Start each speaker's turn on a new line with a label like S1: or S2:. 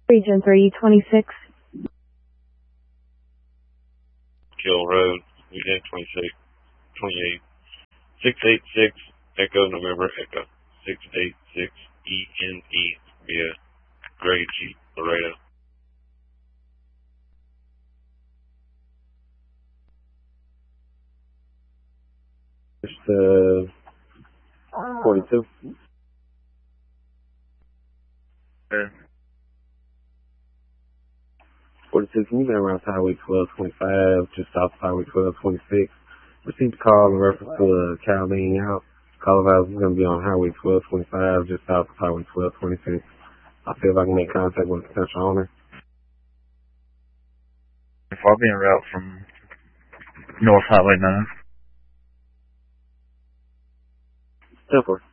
S1: Region 326.
S2: Kill Road, Unit 28, 686, Echo November Echo, 686 ENE via Gray Jeep Laredo.
S3: It's 42.
S4: Yeah.
S3: 42, can you be around Highway 1225, just off Highway 1226? Received a call in reference to a cow laying out. Call of ours is going to be on Highway 1225, just south of Highway 1226. I'll see if I can make contact with the potential owner.
S4: If I'll be en route from North Highway 9.
S3: 10-4.